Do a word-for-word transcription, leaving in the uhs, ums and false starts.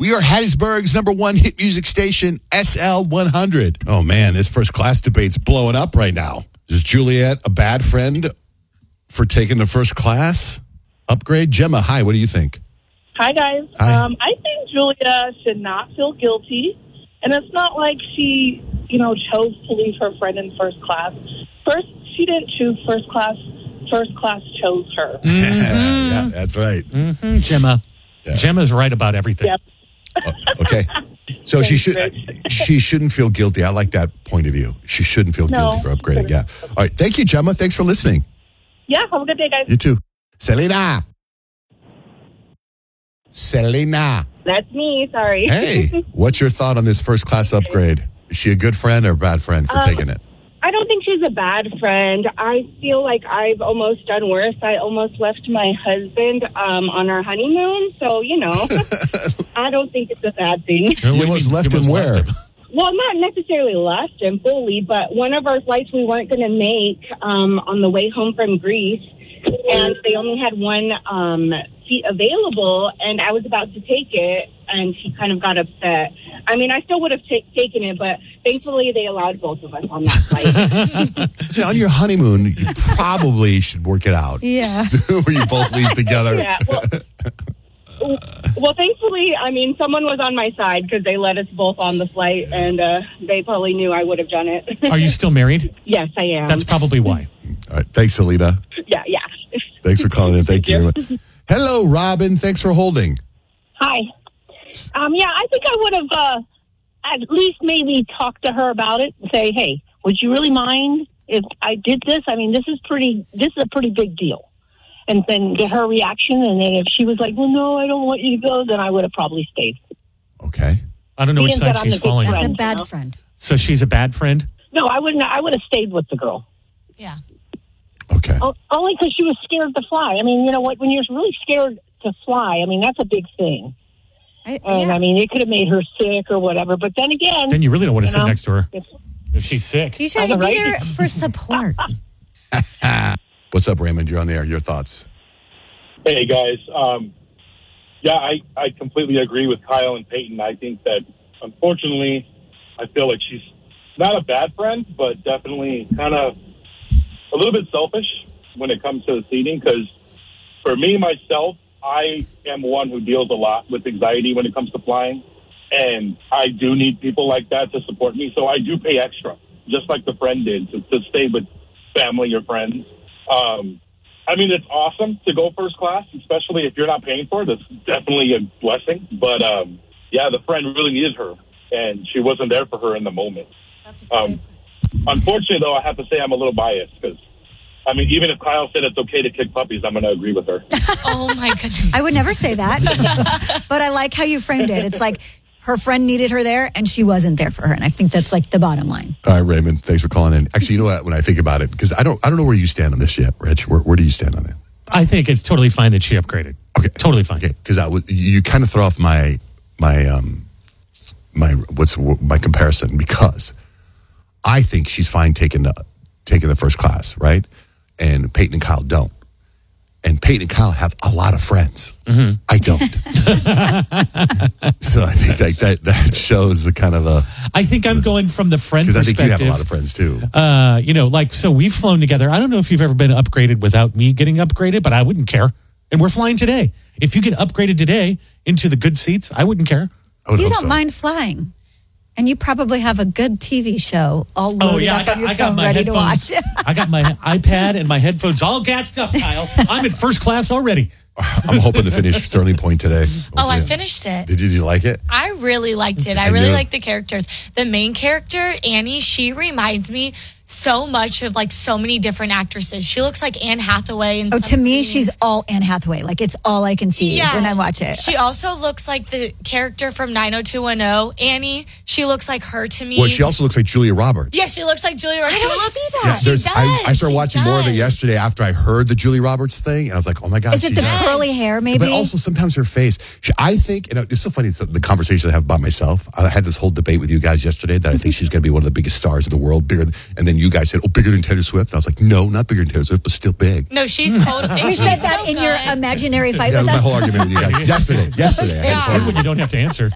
We are Hattiesburg's number one hit music station, S L one hundred. Oh, man, this first class debate's blowing up right now. Is Juliet a bad friend for taking the first class upgrade? Gemma, hi, what do you think? Hi, guys. Hi. Um, I think Julia should not feel guilty. And it's not like she, you know, chose to leave her friend in first class. First, she didn't choose first class. First class chose her. Mm-hmm. Yeah, that's right. Mm-hmm, Gemma. Yeah. Gemma's right about everything. Yep. Oh, okay. So she should she shouldn't feel guilty. I like that point of view. She shouldn't feel No, guilty for upgrading. Yeah. All right. Thank you, Gemma. Thanks for listening. Yeah, have a good day, guys. You too. Selena. Selena. That's me, sorry. Hey, what's your thought on this first class upgrade? Is she a good friend or a bad friend for Um, taking it? I don't think she's a bad friend. I feel like I've almost done worse. I almost left my husband um, on our honeymoon. So, you know, I don't think it's a bad thing. You almost left him where? Well, not necessarily left him fully, but one of our flights we weren't going to make um, on the way home from Greece. And they only had one um, seat available, and I was about to take it, and he kind of got upset. I mean, I still would have ta- taken it, but thankfully they allowed both of us on that flight. See, on your honeymoon, you probably should work it out. Yeah. Where you both leave together. Yeah, well, well, thankfully, I mean, someone was on my side because they let us both on the flight, and uh, they probably knew I would have done it. Are you still married? Yes, I am. That's probably why. All right. Thanks, Selena. Yeah, yeah. Thanks for calling in. Thank, Thank you. you. Hello, Robin. Thanks for holding. Hi. Um, yeah, I think I would have uh, at least maybe talked to her about it and say, hey, would you really mind if I did this? I mean, this is pretty, this is a pretty big deal. And then get her reaction. And then if she was like, well, no, I don't want you to go, then I would have probably stayed. Okay. I don't know which Being side that I'm she's the big falling That's on. a bad you know? friend. So she's a bad friend? No, I wouldn't. I would have stayed with the girl. Yeah. Okay. O- only because she was scared to fly. I mean, you know what? When you're really scared to fly, I mean, that's a big thing. I, And yeah. I mean, it could have made her sick or whatever. But then again, Then you really don't want to you sit know, next to her it's- if she's sick. You should I'm be right. there for support. What's up, Raymond? You're on the air. Your thoughts? Hey, guys. Um, yeah, I, I completely agree with Kyle and Peyton. I think that, unfortunately, I feel like she's not a bad friend, but definitely kind of a little bit selfish when it comes to the seating. Because for me, myself, I am one who deals a lot with anxiety when it comes to flying. And I do need people like that to support me. So I do pay extra, just like the friend did, to, to stay with family or friends. Um, I mean, it's awesome to go first class, especially if you're not paying for it. That's definitely a blessing. But, um, yeah, the friend really needed her, and she wasn't there for her in the moment. Um, unfortunately, though, I have to say I'm a little biased because, I mean, even if Kyle said it's okay to kick puppies, I'm going to agree with her. Oh, my goodness. I would never say that. But I like how you framed it. It's like her friend needed her there, and she wasn't there for her. And I think that's like the bottom line. All right, Raymond. Thanks for calling in. Actually, you know what? When I think about it, because I don't, I don't know where you stand on this yet, Rich. Where, where do you stand on it? I think it's totally fine that she upgraded. Okay, Totally fine. Okay, because I was, you kind of throw off my, my, um, my what's my comparison because I think she's fine taking the taking the first class, right? And Peyton and Kyle don't. And Peyton and Kyle have a lot of friends. Mm-hmm. I don't. So I think like that that shows the kind of a. I think I'm going from the friend Because I perspective. think you have a lot of friends too. Uh, you know, like, so we've flown together. I don't know if you've ever been upgraded without me getting upgraded, but I wouldn't care. And we're flying today. If you get upgraded today into the good seats, I wouldn't care. I would You hope don't so. mind flying. And you probably have a good T V show all loaded Oh, yeah, I up got, on your I got phone my ready to headphones. watch. I got my iPad and my headphones all gassed up, Kyle. I'm in first class already. I'm hoping to finish Sterling Point today. Oh, I Hopefully. finished it. Did you, did you like it? I really liked it. I I really knew. like the characters. The main character, Annie, she reminds me so much of like so many different actresses. She looks like Anne Hathaway. In Oh, some to me, scenes. she's all Anne Hathaway. Like, it's all I can see Yeah. when I watch it. She also looks like the character from nine oh two one oh. Annie, she looks like her to me. Well, she also looks like Julia Roberts. yeah, she looks like Julia Roberts. She don't looks. see Yeah, that. She there's- does. I, I started She watching more of it does. yesterday after I heard the Julia Roberts thing, and I was like, "Oh my god!" Is it she the does. curly hair, maybe? But also sometimes her face. She, I think, and it's so funny, it's the conversation I have about myself. I had this whole debate with you guys yesterday that I think she's going to be one of the biggest stars in the world, bigger. Than, and then you guys said, "Oh, bigger than Taylor Swift." And I was like, "No, not bigger than Taylor Swift, but still big." No, she's totally. we she's said that so in your good. imaginary fight That was with my us. whole argument with you guys yesterday. Yesterday, I had this Yeah. whole Good when you don't have to answer.